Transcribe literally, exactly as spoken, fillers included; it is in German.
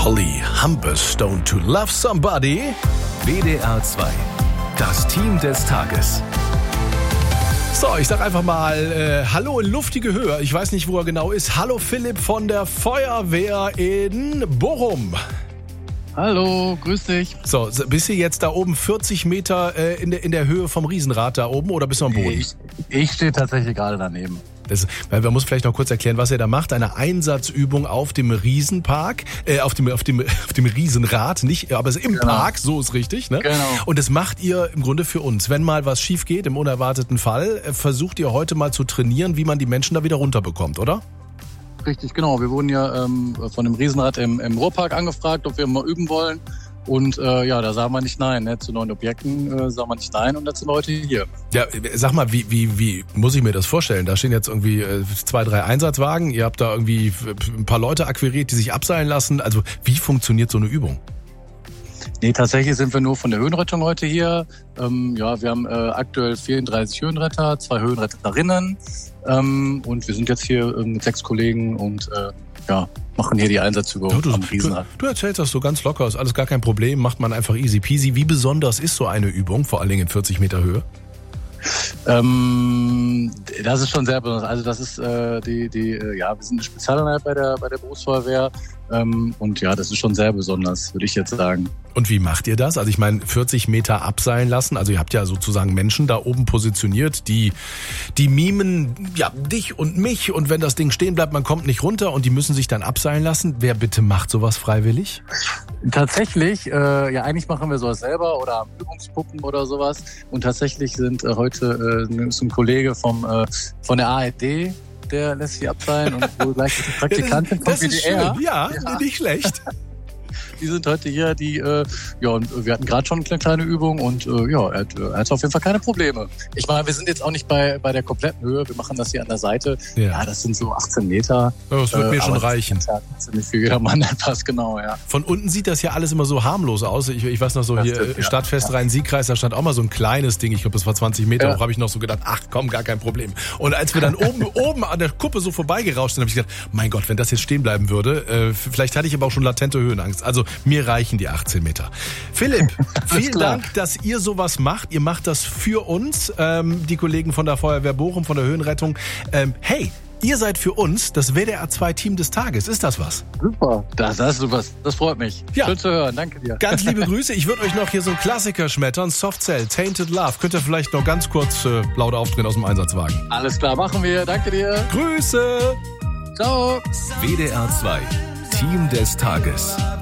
Holly Humberstone to Love Somebody. W D R zwei, das Team des Tages. So, ich sag einfach mal äh, Hallo in luftige Höhe. Ich weiß nicht, wo er genau ist. Hallo Philipp von der Feuerwehr in Bochum. Hallo, grüß dich. So, bist du jetzt da oben vierzig Meter äh, in, der, in der Höhe vom Riesenrad da oben oder bist du am Boden? Ich, ich stehe tatsächlich gerade daneben. Das, weil man muss vielleicht noch kurz erklären, was ihr da macht. Eine Einsatzübung auf dem Riesenpark, äh, auf dem auf dem auf dem Riesenrad, nicht, aber es ist im Genau. Park, so ist richtig, ne? Genau. Und das macht ihr im Grunde für uns. Wenn mal was schief geht, im unerwarteten Fall, äh, versucht ihr heute mal zu trainieren, wie man die Menschen da wieder runterbekommt, oder? Richtig, genau. Wir wurden ja ähm, von dem Riesenrad im, im Ruhrpark angefragt, ob wir mal üben wollen. Und äh, ja, da sagen wir nicht nein. Ne? Zu neuen Objekten äh, sagen wir nicht nein und dazu sind Leute hier. Ja, sag mal, wie, wie, wie muss ich mir das vorstellen? Da stehen jetzt irgendwie äh, zwei, drei Einsatzwagen. Ihr habt da irgendwie ein paar Leute akquiriert, die sich abseilen lassen. Also wie funktioniert so eine Übung? Nee, tatsächlich sind wir nur von der Höhenrettung heute hier. Ähm, ja, wir haben äh, aktuell vierunddreißig Höhenretter, zwei Höhenretterinnen. Ähm, und wir sind jetzt hier äh, mit sechs Kollegen und äh, ja, machen hier die Einsatzübung Ja, du, am Riesenrad. Du, du erzählst das so ganz locker, ist alles gar kein Problem, macht man einfach easy peasy. Wie besonders ist so eine Übung, vor allen Dingen in vierzig Meter Höhe? Ähm, das ist schon sehr besonders. Also das ist äh, die, die, äh, ja, wir sind eine Spezialeinheit bei der bei der Berufsfeuerwehr ähm, und ja, das ist schon sehr besonders, würde ich jetzt sagen. Und wie macht ihr das? Also ich meine, vierzig Meter abseilen lassen, also ihr habt ja sozusagen Menschen da oben positioniert, die die mimen ja dich und mich und wenn das Ding stehen bleibt, man kommt nicht runter und die müssen sich dann abseilen lassen. Wer bitte macht sowas freiwillig? Tatsächlich, äh, ja eigentlich machen wir sowas selber oder haben Übungspuppen oder sowas und tatsächlich sind äh, heute äh, ist ein Kollege vom äh, von der A R D, der lässt sich abseilen und wohl gleich die Praktikantin vom das W ist D R. schön, ja, Ja. nicht schlecht. Die sind heute hier, die, äh, ja, und wir hatten gerade schon eine kleine Übung und äh, ja, er hat, er hat auf jeden Fall keine Probleme. Ich meine, wir sind jetzt auch nicht bei, bei der kompletten Höhe, wir machen das hier an der Seite. Ja. Ja, das sind so achtzehn Meter. Ja, das wird äh, mir schon aber reichen. Das ist ja ziemlich für jedermann etwas, genau, ja. Von unten sieht das ja alles immer so harmlos aus. Ich, ich weiß noch so, Das hier stimmt, ja. Stadtfest Rhein-Sieg-Kreis, da stand auch mal so ein kleines Ding, ich glaube, das war zwanzig Meter Ja. hoch, habe ich noch so gedacht, ach komm, gar kein Problem. Und als wir dann oben oben an der Kuppe so vorbeigerauscht sind, habe ich gedacht, mein Gott, wenn das jetzt stehen bleiben würde, äh, vielleicht hatte ich aber auch schon latente Höhenangst. Also mir reichen die achtzehn Meter. Philipp, vielen klar. Dank, dass ihr sowas macht. Ihr macht das für uns, ähm, die Kollegen von der Feuerwehr Bochum, von der Höhenrettung. Ähm, hey, ihr seid für uns das W D R zwei Team des Tages. Ist das was? Super. Das, das ist super. Das freut mich. Ja. Schön zu hören. Danke dir. Ganz liebe Grüße. Ich würde euch noch hier so einen Klassiker schmettern. Soft Cell, Tainted Love. Könnt ihr vielleicht noch ganz kurz äh, laut aufdrehen aus dem Einsatzwagen. Alles klar, machen wir. Danke dir. Grüße! Ciao. W D R zwei, Team des Tages.